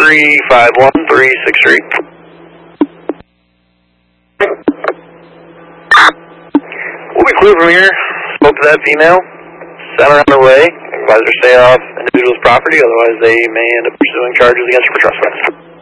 351-363. We'll be clear from here. Spoke to that female. Sent her on her way. Advised her to stay off individual's property, otherwise they may end up pursuing charges against her for trespass.